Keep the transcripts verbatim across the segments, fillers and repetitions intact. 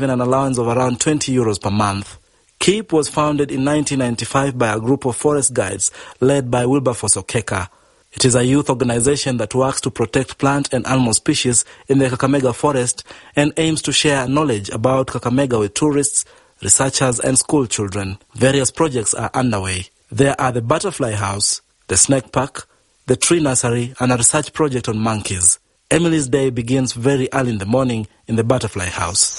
given an allowance of around twenty euros per month. KEEP was founded in nineteen ninety-five by a group of forest guides led by Wilberforce Okeka. It is a youth organization that works to protect plant and animal species in the Kakamega forest and aims to share knowledge about Kakamega with tourists, researchers and school children. Various projects are underway. There are the Butterfly House, the Snake Park, the Tree Nursery and a research project on monkeys. Emily's day begins very early in the morning in the Butterfly House.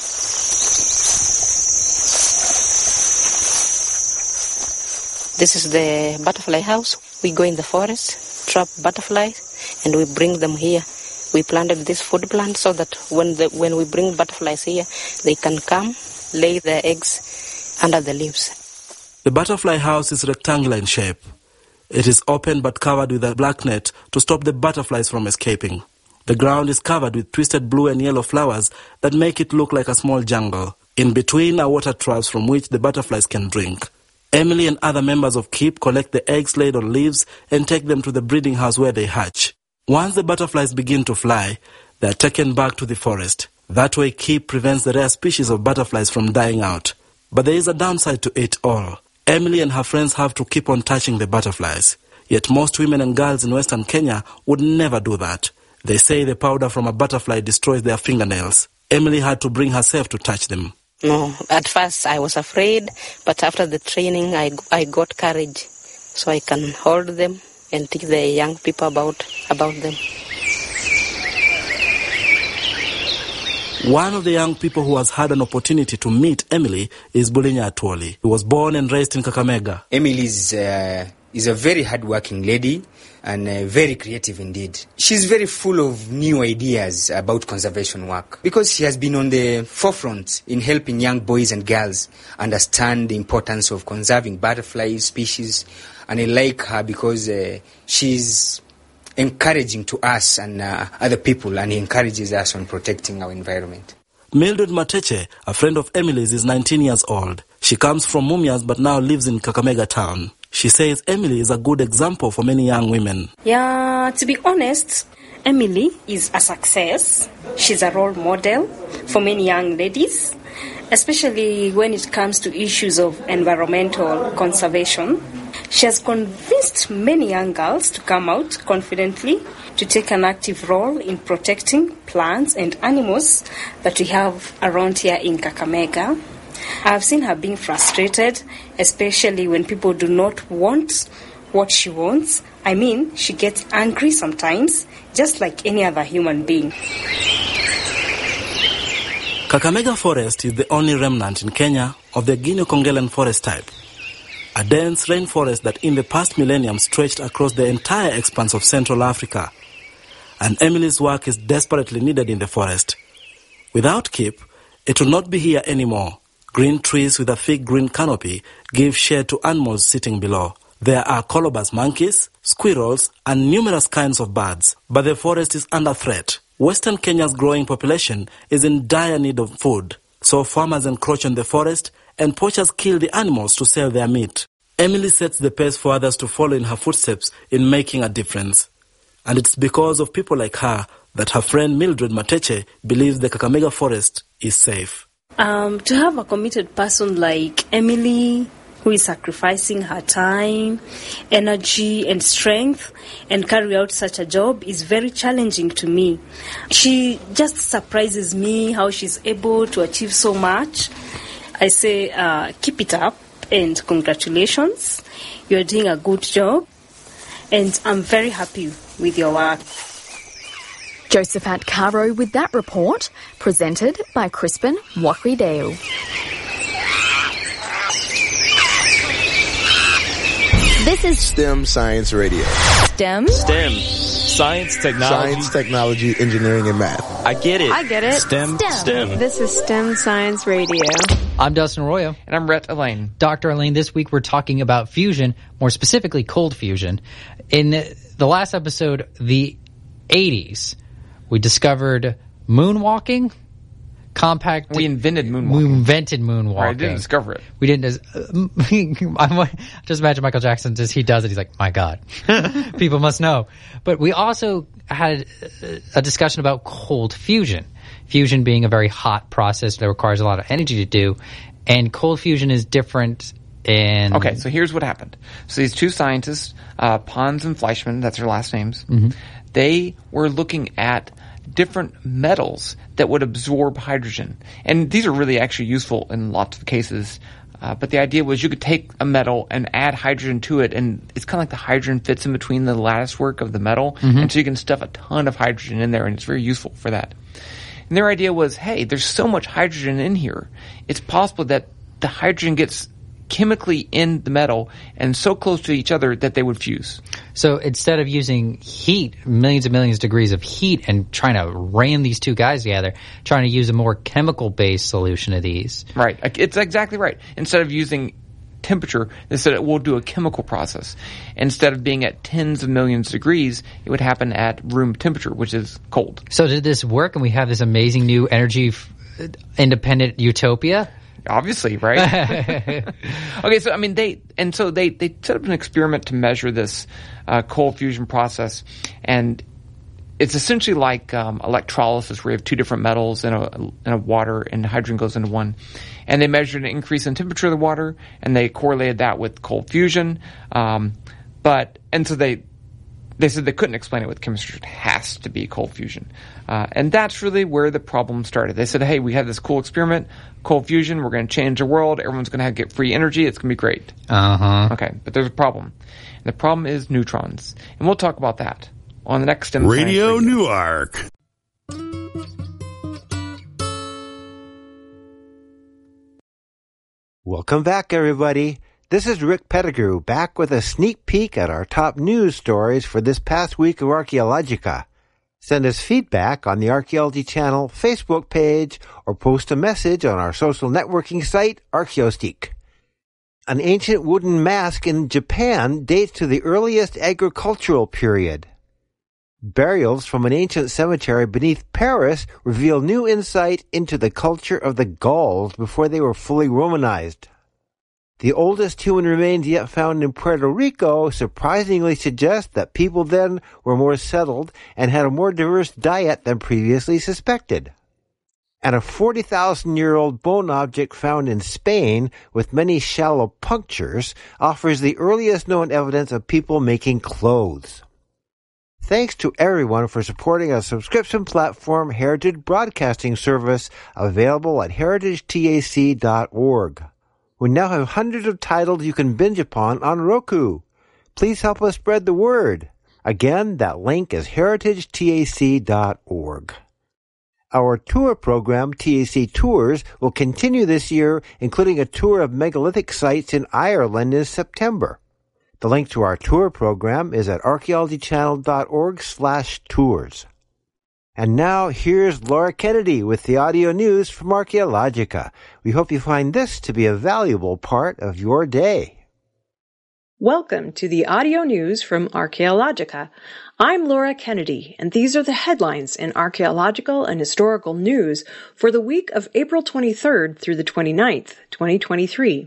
This is the Butterfly House. We go in the forest, trap butterflies, and we bring them here. We planted this food plant so that when the, when we bring butterflies here, they can come, lay their eggs under the leaves. The Butterfly House is rectangular in shape. It is open but covered with a black net to stop the butterflies from escaping. The ground is covered with twisted blue and yellow flowers that make it look like a small jungle. In between are water troughs from which the butterflies can drink. Emily and other members of KEEP collect the eggs laid on leaves and take them to the breeding house where they hatch. Once the butterflies begin to fly, they are taken back to the forest. That way KEEP prevents the rare species of butterflies from dying out. But there is a downside to it all. Emily and her friends have to keep on touching the butterflies. Yet most women and girls in Western Kenya would never do that. They say the powder from a butterfly destroys their fingernails. Emily had to bring herself to touch them. No, at first I was afraid, but after the training I, I got courage. So I can hold them and teach the young people about, about them. One of the young people who has had an opportunity to meet Emily is Bulinya Atwoli. He was born and raised in Kakamega. Emily is, uh, is a very hardworking lady and uh, very creative indeed. She's very full of new ideas about conservation work because she has been on the forefront in helping young boys and girls understand the importance of conserving butterfly species. And I like her because uh, she's encouraging to us and uh, other people, and encourages us on protecting our environment. Mildred Mateche, a friend of Emily's, is nineteen years old. She comes from Mumias but now lives in Kakamega town. She says Emily is a good example for many young women. Yeah, to be honest, Emily is a success. She's a role model for many young ladies, especially when it comes to issues of environmental conservation. She has convinced many young girls to come out confidently to take an active role in protecting plants and animals that we have around here in Kakamega. I've seen her being frustrated, especially when people do not want what she wants. I mean, she gets angry sometimes, just like any other human being. Kakamega Forest is the only remnant in Kenya of the Guinea-Congolese forest type, a dense rainforest that in the past millennium stretched across the entire expanse of Central Africa. And Emily's work is desperately needed in the forest. Without KEEP, it will not be here anymore. Green trees with a thick green canopy give shade to animals sitting below. There are colobus monkeys, squirrels, and numerous kinds of birds. But the forest is under threat. Western Kenya's growing population is in dire need of food. So farmers encroach on the forest and poachers kill the animals to sell their meat. Emily sets the pace for others to follow in her footsteps in making a difference. And it's because of people like her that her friend Mildred Mateche believes the Kakamega forest is safe. Um, to have a committed person like Emily, who is sacrificing her time, energy, and strength, and carry out such a job is very challenging to me. She just surprises me how she's able to achieve so much. I say, uh, keep it up, and congratulations. You're doing a good job, and I'm very happy with your work. Josephat Caro with that report, presented by Crispin Wakrideo. This is STEM Science Radio. STEM? STEM. Science, technology. Science, technology, engineering, and math. I get it. I get it. STEM. STEM. STEM. This is STEM Science Radio. I'm Dustin Arroyo. And I'm Rhett Elaine. Doctor Elaine, this week we're talking about fusion, more specifically cold fusion. In the last episode, the eighties, we discovered moonwalking, compact... We invented moonwalking. We invented moonwalking. Right, I didn't discover it. We didn't... Uh, I just imagine Michael Jackson, just he does it, he's like, my God, people must know. But we also had a discussion about cold fusion. fusion being a very hot process that requires a lot of energy to do, and cold fusion is different in... Okay, so here's what happened. So these two scientists, uh, Pons and Fleischmann, that's their last names, mm-hmm. they were looking at different metals that would absorb hydrogen. And these are really actually useful in lots of cases. Uh, but the idea was you could take a metal and add hydrogen to it, and it's kind of like the hydrogen fits in between the lattice work of the metal, mm-hmm. and so you can stuff a ton of hydrogen in there, and it's very useful for that. And their idea was, hey, there's so much hydrogen in here, it's possible that the hydrogen gets chemically in the metal and so close to each other that they would fuse. So instead of using heat, millions and millions of degrees of heat, and trying to ram these two guys together, trying to use a more chemical-based solution of these. Right. It's exactly right. Instead of using temperature, they said we'll do a chemical process. Instead of being at tens of millions of degrees, it would happen at room temperature, which is cold. So did this work, and we have this amazing new energy-independent utopia? Obviously, right? Okay, so I mean, they and so they they set up an experiment to measure this uh, cold fusion process, and it's essentially like um, electrolysis, where you have two different metals in a in a water, and hydrogen goes into one. And they measured an increase in temperature of the water, and they correlated that with cold fusion. Um, but and so they. They said they couldn't explain it with chemistry. It has to be cold fusion. Uh, and that's really where the problem started. They said, hey, we have this cool experiment, cold fusion. We're going to change the world. Everyone's going to have, get free energy. It's going to be great. Uh-huh. Okay, but there's a problem. And the problem is neutrons. And we'll talk about that on the next STEM Radio Newark. Welcome back, everybody. This is Rick Pettigrew, back with a sneak peek at our top news stories for this past week of Archaeologica. Send us feedback on the Archaeology Channel Facebook page or post a message on our social networking site, Archaeostique. An ancient wooden mask in Japan dates to the earliest agricultural period. Burials from an ancient cemetery beneath Paris reveal new insight into the culture of the Gauls before they were fully Romanized. The oldest human remains yet found in Puerto Rico surprisingly suggest that people then were more settled and had a more diverse diet than previously suspected. And a forty thousand year old bone object found in Spain with many shallow punctures offers the earliest known evidence of people making clothes. Thanks to everyone for supporting a subscription platform Heritage Broadcasting Service available at heritage tac dot org. We now have hundreds of titles you can binge upon on Roku. Please help us spread the word. Again, that link is heritage tac dot org. Our tour program, T A C Tours, will continue this year, including a tour of megalithic sites in Ireland in September. The link to our tour program is at archaeology channel dot org slash tours. And now, here's Laura Kennedy with the audio news from Archaeologica. We hope you find this to be a valuable part of your day. Welcome to the audio news from Archaeologica. I'm Laura Kennedy, and these are the headlines in archaeological and historical news for the week of April twenty-third through the twenty-ninth, twenty twenty-three.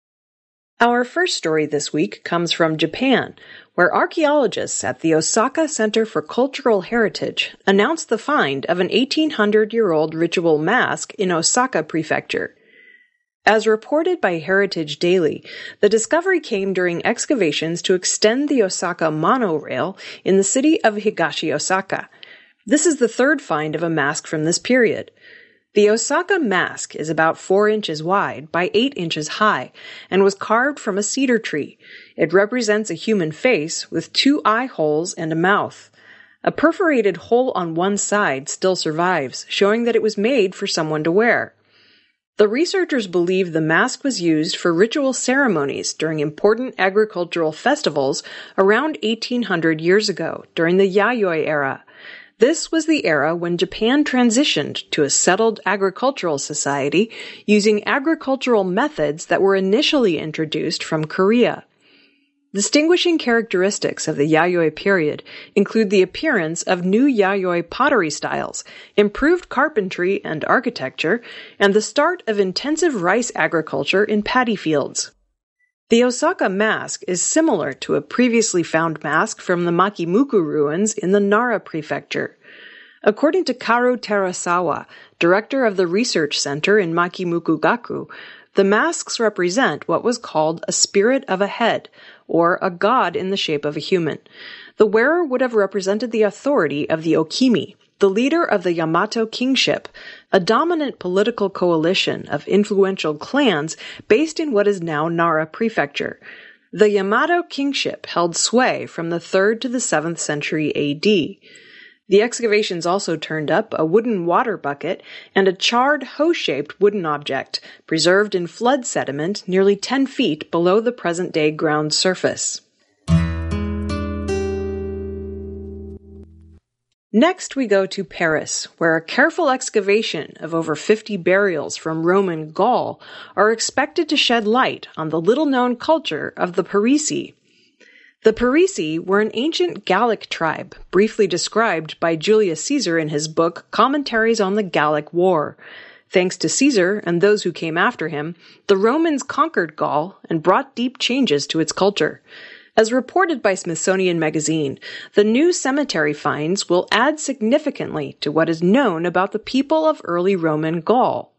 Our first story this week comes from Japan, where archaeologists at the Osaka Center for Cultural Heritage announced the find of an eighteen hundred year old ritual mask in Osaka Prefecture. As reported by Heritage Daily, the discovery came during excavations to extend the Osaka monorail in the city of Higashi Osaka. This is the third find of a mask from this period. The Osaka mask is about four inches wide by eight inches high and was carved from a cedar tree. It represents a human face with two eye holes and a mouth. A perforated hole on one side still survives, showing that it was made for someone to wear. The researchers believe the mask was used for ritual ceremonies during important agricultural festivals around eighteen hundred years ago, during the Yayoi era. This was the era when Japan transitioned to a settled agricultural society using agricultural methods that were initially introduced from Korea. Distinguishing characteristics of the Yayoi period include the appearance of new Yayoi pottery styles, improved carpentry and architecture, and the start of intensive rice agriculture in paddy fields. The Osaka mask is similar to a previously found mask from the Makimuku ruins in the Nara prefecture. According to Karu Terasawa, director of the research center in Makimukugaku, the masks represent what was called a spirit of a head, or a god in the shape of a human. The wearer would have represented the authority of the Okimi, the leader of the Yamato kingship, a dominant political coalition of influential clans based in what is now Nara Prefecture. The Yamato kingship held sway from the third to the seventh century A D. The excavations also turned up a wooden water bucket and a charred hoe-shaped wooden object, preserved in flood sediment nearly ten feet below the present-day ground surface. Next, we go to Paris, where a careful excavation of over fifty burials from Roman Gaul are expected to shed light on the little-known culture of the Parisi. The Parisi were an ancient Gallic tribe, briefly described by Julius Caesar in his book Commentaries on the Gallic War. Thanks to Caesar and those who came after him, the Romans conquered Gaul and brought deep changes to its culture. As reported by Smithsonian Magazine, the new cemetery finds will add significantly to what is known about the people of early Roman Gaul.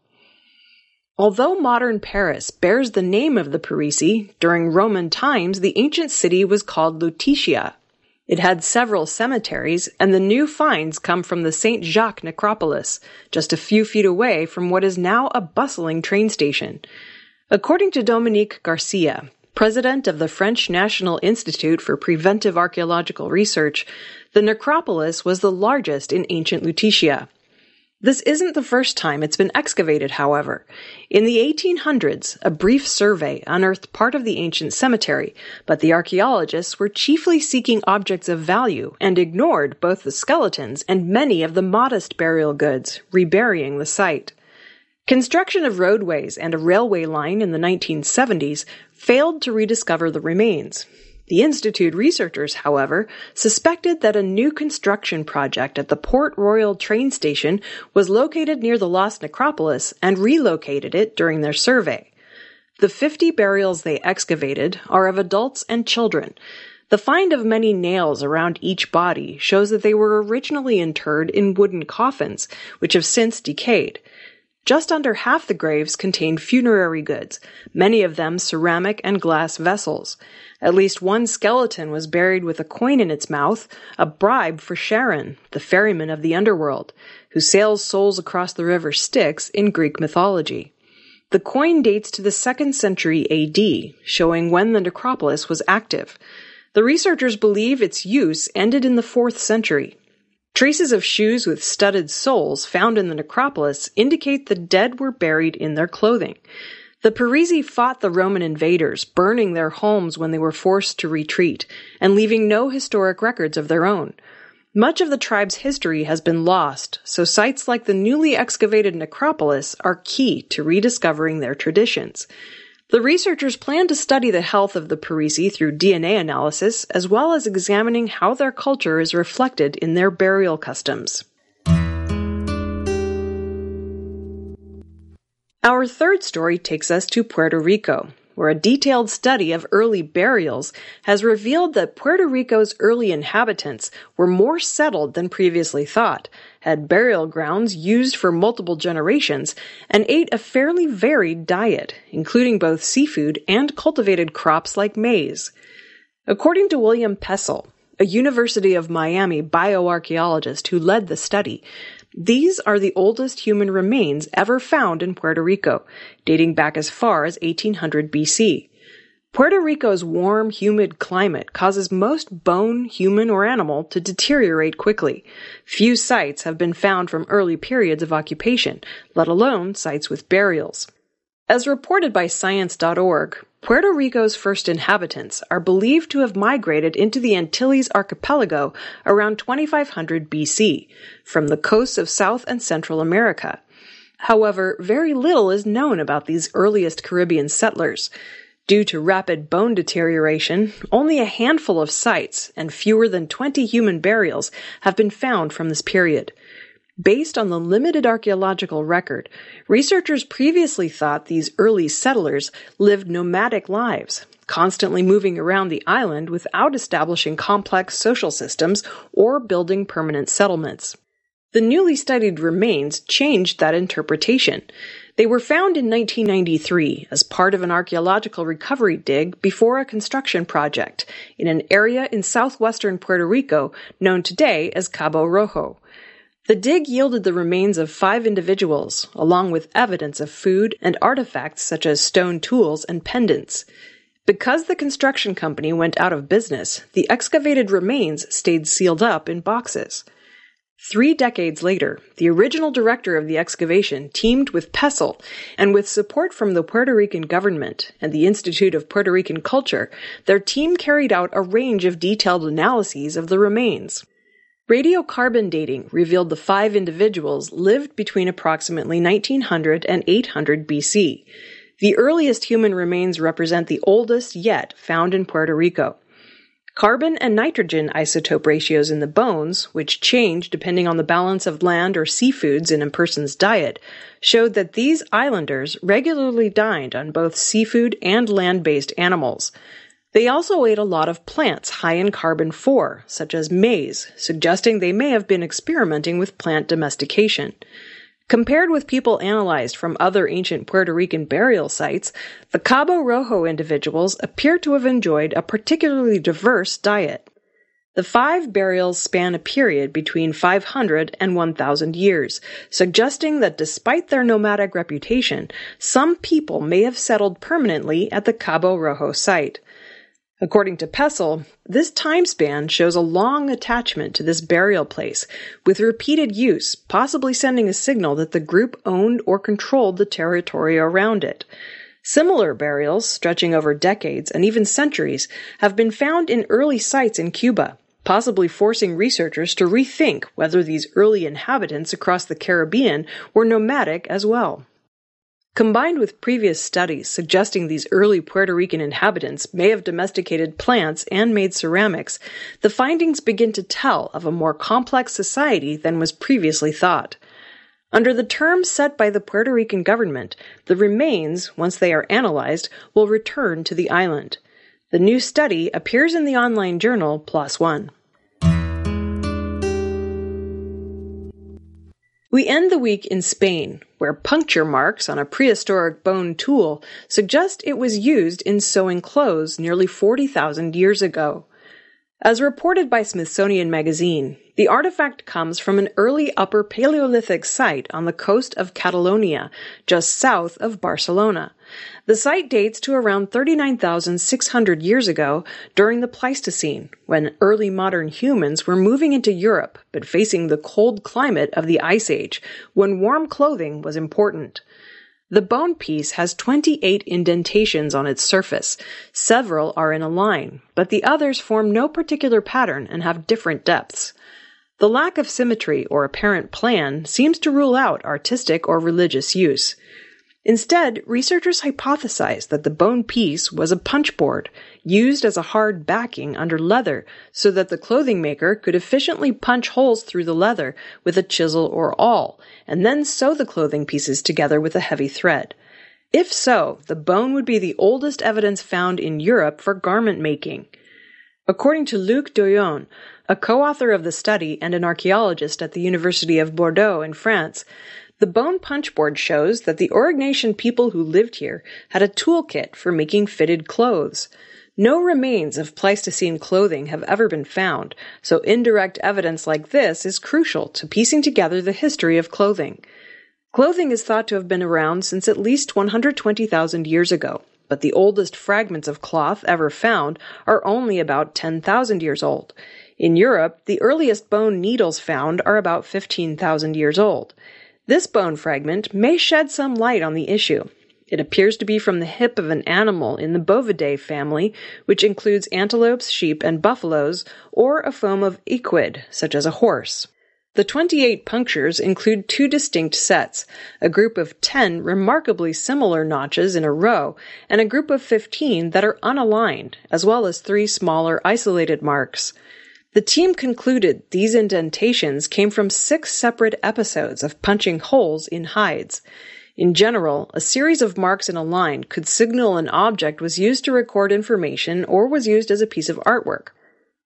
Although modern Paris bears the name of the Parisi, during Roman times the ancient city was called Lutetia. It had several cemeteries, and the new finds come from the Saint Jacques necropolis, just a few feet away from what is now a bustling train station. According to Dominique Garcia, president of the French National Institute for Preventive Archaeological Research, the necropolis was the largest in ancient Lutetia. This isn't the first time it's been excavated, however. In the eighteen hundreds, a brief survey unearthed part of the ancient cemetery, but the archaeologists were chiefly seeking objects of value and ignored both the skeletons and many of the modest burial goods, reburying the site. Construction of roadways and a railway line in the nineteen seventies failed to rediscover the remains. The Institute researchers, however, suspected that a new construction project at the Port Royal train station was located near the lost necropolis and relocated it during their survey. The fifty burials they excavated are of adults and children. The find of many nails around each body shows that they were originally interred in wooden coffins, which have since decayed. Just under half the graves contained funerary goods, many of them ceramic and glass vessels. At least one skeleton was buried with a coin in its mouth, a bribe for Charon, the ferryman of the underworld, who sails souls across the river Styx in Greek mythology. The coin dates to the second century A D, showing when the necropolis was active. The researchers believe its use ended in the fourth century. Traces of shoes with studded soles found in the necropolis indicate the dead were buried in their clothing. The Parisi fought the Roman invaders, burning their homes when they were forced to retreat, and leaving no historic records of their own. Much of the tribe's history has been lost, so sites like the newly excavated necropolis are key to rediscovering their traditions. The researchers plan to study the health of the Parisi through D N A analysis, as well as examining how their culture is reflected in their burial customs. Our third story takes us to Puerto Rico, where a detailed study of early burials has revealed that Puerto Rico's early inhabitants were more settled than previously thought, had burial grounds used for multiple generations, and ate a fairly varied diet, including both seafood and cultivated crops like maize. According to William Pessel, a University of Miami bioarchaeologist who led the study, these are the oldest human remains ever found in Puerto Rico, dating back as far as eighteen hundred B C. Puerto Rico's warm, humid climate causes most bone, human or animal, to deteriorate quickly. Few sites have been found from early periods of occupation, let alone sites with burials. As reported by Science dot org, Puerto Rico's first inhabitants are believed to have migrated into the Antilles archipelago around twenty-five hundred B C, from the coasts of South and Central America. However, very little is known about these earliest Caribbean settlers. Due to rapid bone deterioration, only a handful of sites and fewer than twenty human burials have been found from this period. Based on the limited archaeological record, researchers previously thought these early settlers lived nomadic lives, constantly moving around the island without establishing complex social systems or building permanent settlements. The newly studied remains changed that interpretation. They were found in nineteen ninety-three as part of an archaeological recovery dig before a construction project in an area in southwestern Puerto Rico known today as Cabo Rojo. The dig yielded the remains of five individuals, along with evidence of food and artifacts such as stone tools and pendants. Because the construction company went out of business, the excavated remains stayed sealed up in boxes. Three decades later, the original director of the excavation teamed with PESEL, and with support from the Puerto Rican government and the Institute of Puerto Rican Culture, their team carried out a range of detailed analyses of the remains. Radiocarbon dating revealed the five individuals lived between approximately nineteen hundred and eight hundred B C. The earliest human remains represent the oldest yet found in Puerto Rico. Carbon and nitrogen isotope ratios in the bones, which change depending on the balance of land or seafoods in a person's diet, showed that these islanders regularly dined on both seafood and land-based animals. They also ate a lot of plants high in carbon four, such as maize, suggesting they may have been experimenting with plant domestication. Compared with people analyzed from other ancient Puerto Rican burial sites, the Cabo Rojo individuals appear to have enjoyed a particularly diverse diet. The five burials span a period between five hundred and one thousand years, suggesting that despite their nomadic reputation, some people may have settled permanently at the Cabo Rojo site. According to PESEL, this time span shows a long attachment to this burial place, with repeated use, possibly sending a signal that the group owned or controlled the territory around it. Similar burials, stretching over decades and even centuries, have been found in early sites in Cuba, possibly forcing researchers to rethink whether these early inhabitants across the Caribbean were nomadic as well. Combined with previous studies suggesting these early Puerto Rican inhabitants may have domesticated plants and made ceramics, the findings begin to tell of a more complex society than was previously thought. Under the terms set by the Puerto Rican government, the remains, once they are analyzed, will return to the island. The new study appears in the online journal PLOS ONE. We end the week in Spain, where puncture marks on a prehistoric bone tool suggest it was used in sewing clothes nearly forty thousand years ago. As reported by Smithsonian Magazine, the artifact comes from an early Upper Paleolithic site on the coast of Catalonia, just south of Barcelona. The site dates to around thirty-nine thousand six hundred years ago during the Pleistocene, when early modern humans were moving into Europe but facing the cold climate of the Ice Age, when warm clothing was important. The bone piece has twenty-eight indentations on its surface. Several are in a line, but the others form no particular pattern and have different depths. The lack of symmetry or apparent plan seems to rule out artistic or religious use. Instead, researchers hypothesized that the bone piece was a punchboard, used as a hard backing under leather so that the clothing maker could efficiently punch holes through the leather with a chisel or awl, and then sew the clothing pieces together with a heavy thread. If so, the bone would be the oldest evidence found in Europe for garment making. According to Luc Doyon, a co-author of the study and an archaeologist at the University of Bordeaux in France, the bone punchboard shows that the Aurignacian people who lived here had a toolkit for making fitted clothes. No remains of Pleistocene clothing have ever been found, so indirect evidence like this is crucial to piecing together the history of clothing. Clothing is thought to have been around since at least one hundred twenty thousand years ago, but the oldest fragments of cloth ever found are only about ten thousand years old. In Europe, the earliest bone needles found are about fifteen thousand years old. This bone fragment may shed some light on the issue. It appears to be from the hip of an animal in the Bovidae family, which includes antelopes, sheep, and buffaloes, or a form of equid, such as a horse. The twenty-eight punctures include two distinct sets, a group of ten remarkably similar notches in a row, and a group of fifteen that are unaligned, as well as three smaller isolated marks. The team concluded these indentations came from six separate episodes of punching holes in hides. In general, a series of marks in a line could signal an object was used to record information or was used as a piece of artwork.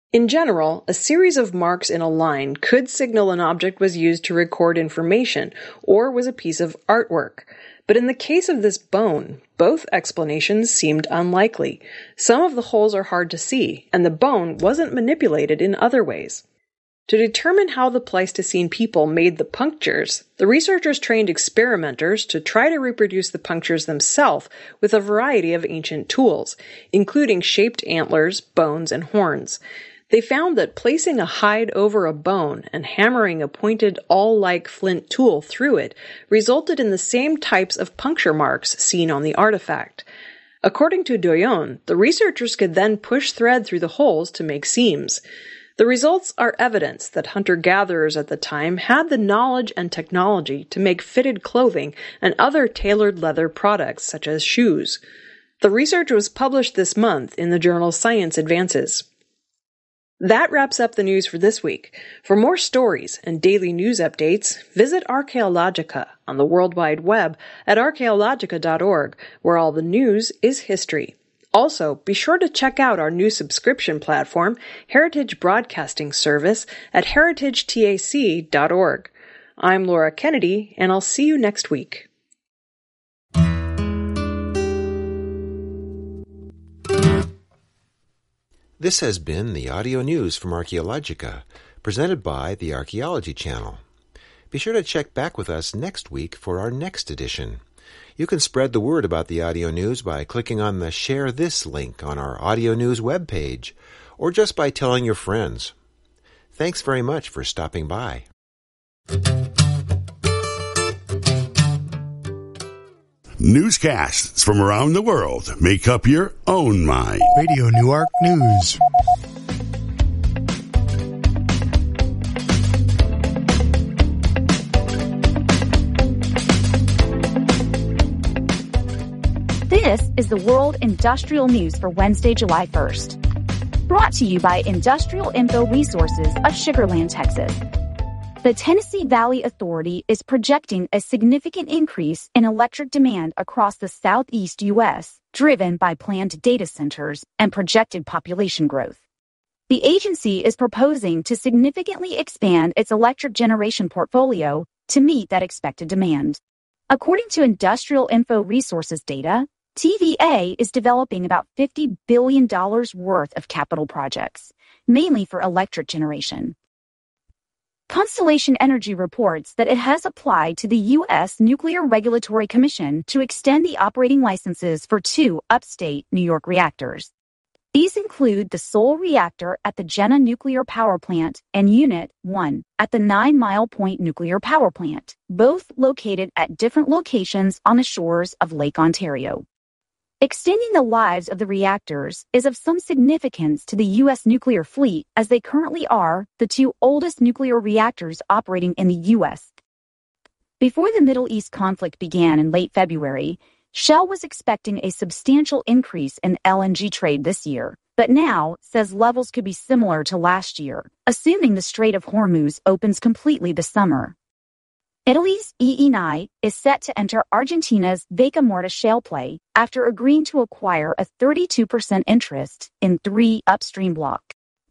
In general, a series of marks in a line could signal an object was used to record information or was a piece of artwork. But in the case of this bone, both explanations seemed unlikely. Some of the holes are hard to see, and the bone wasn't manipulated in other ways. To determine how the Pleistocene people made the punctures, the researchers trained experimenters to try to reproduce the punctures themselves with a variety of ancient tools, including shaped antlers, bones, and horns. They found that placing a hide over a bone and hammering a pointed awl-like flint tool through it resulted in the same types of puncture marks seen on the artifact. According to Doyon, the researchers could then push thread through the holes to make seams. The results are evidence that hunter-gatherers at the time had the knowledge and technology to make fitted clothing and other tailored leather products such as shoes. The research was published this month in the journal Science Advances. That wraps up the news for this week. For more stories and daily news updates, visit Archaeologica on the World Wide Web at archaeologica dot org, where all the news is history. Also, be sure to check out our new subscription platform, Heritage Broadcasting Service, at heritage tac dot org. I'm Laura Kennedy, and I'll see you next week. This has been the audio news from Archaeologica, presented by the Archaeology Channel. Be sure to check back with us next week for our next edition. You can spread the word about the audio news by clicking on the Share This link on our audio news webpage, or just by telling your friends. Thanks very much for stopping by. Newscasts from around the world make up your own mind. Radio Newark News. This is the World Industrial News for Wednesday, July first. Brought to you by Industrial Info Resources of Sugar Land, Texas. The Tennessee Valley Authority is projecting a significant increase in electric demand across the southeast U S, driven by planned data centers and projected population growth. The agency is proposing to significantly expand its electric generation portfolio to meet that expected demand. According to Industrial Info Resources data, T V A is developing about fifty billion dollars worth of capital projects, mainly for electric generation. Constellation Energy reports that it has applied to the U S Nuclear Regulatory Commission to extend the operating licenses for two upstate New York reactors. These include the Seoul reactor at the Jenna Nuclear Power Plant and Unit one at the Nine Mile Point Nuclear Power Plant, both located at different locations on the shores of Lake Ontario. Extending the lives of the reactors is of some significance to the U S nuclear fleet, as they currently are the two oldest nuclear reactors operating in the U S. Before the Middle East conflict began in late February, Shell was expecting a substantial increase in L N G trade this year, but now says levels could be similar to last year, assuming the Strait of Hormuz opens completely this summer. Italy's Eni is set to enter Argentina's Vaca Muerta shale play after agreeing to acquire a thirty-two percent interest in three upstream blocks.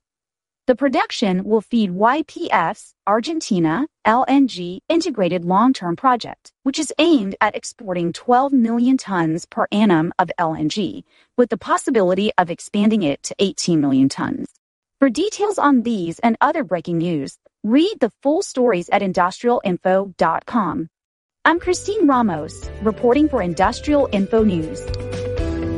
The production will feed Y P F's Argentina L N G Integrated Long-Term Project, which is aimed at exporting twelve million tons per annum of L N G, with the possibility of expanding it to eighteen million tons. For details on these and other breaking news, read the full stories at industrial info dot com. I'm Christine Ramos, reporting for Industrial Info News.